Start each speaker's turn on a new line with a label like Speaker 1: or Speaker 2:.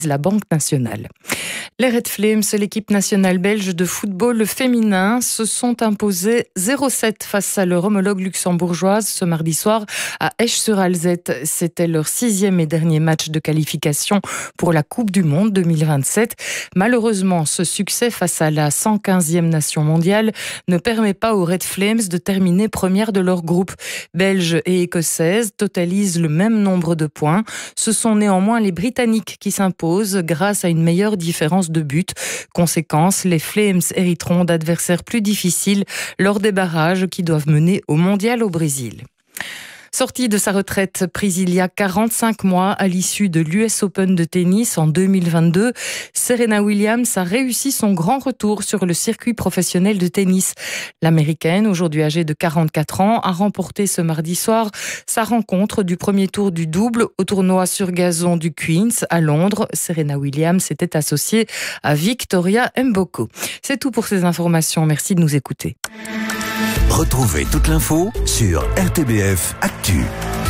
Speaker 1: la Banque nationale. Les Red Flames, l'équipe nationale belge de football féminin, se sont imposés 0-7 face à leur homologue luxembourgeoise ce mardi soir à Esch-sur-Alzette. C'était leur 6e et dernier match de qualification pour la Coupe du Monde 2027. Malheureusement, ce succès face à la 115e nation mondiale ne permet pas aux Red Flames de terminer première de leur groupe. Belges et Écossaises totalisent le même nombre de points. Ce sont néanmoins les Britanniques qui s'imposent grâce à une meilleure différence de but. Conséquence, les Flames hériteront d'adversaires plus difficiles lors des barrages qui doivent mener au Mondial au Brésil. Sortie de sa retraite prise il y a 45 mois à l'issue de l'US Open de tennis en 2022, Serena Williams a réussi son grand retour sur le circuit professionnel de tennis. L'Américaine, aujourd'hui âgée de 44 ans, a remporté ce mardi soir sa rencontre du premier tour du double au tournoi sur gazon du Queen's à Londres. Serena Williams s'était associée à Victoria Mboko. C'est tout pour ces informations. Merci de nous écouter.
Speaker 2: Retrouvez toute l'info sur RTBF Actu.